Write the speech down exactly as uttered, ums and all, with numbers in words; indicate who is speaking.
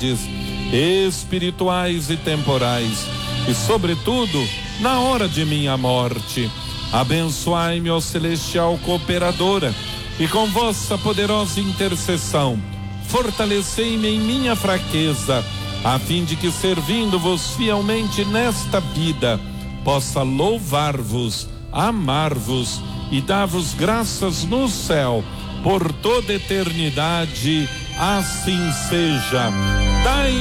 Speaker 1: realidades espirituais e temporais, e sobretudo na hora de minha morte. Abençoai-me, ó celestial cooperadora, e com vossa poderosa intercessão fortalecei-me em minha fraqueza, a fim de que, servindo-vos fielmente nesta vida, possa louvar-vos, amar-vos e dar-vos graças no céu por toda eternidade. Assim seja. Dai